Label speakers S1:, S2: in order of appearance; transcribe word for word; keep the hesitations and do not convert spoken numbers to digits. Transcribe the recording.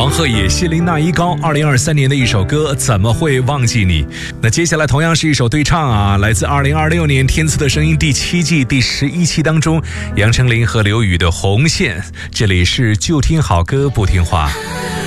S1: 王鹤野、谢琳娜依高二零二三年的一首歌《怎么会忘记你》。那接下来同样是一首对唱啊，来自二零二六年《天赐的声音》第七季第十一期当中，杨丞琳和刘宇的《红线》。这里是就听好歌不听话。